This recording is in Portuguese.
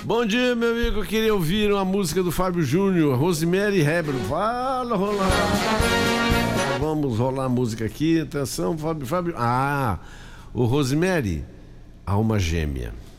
Bom dia, meu amigo. Eu queria ouvir uma música do Fábio Júnior, Rosemary Hebron. Fala, rolar. Vamos rolar a música aqui. Atenção, Fábio. O Rosemary, Alma Gêmea.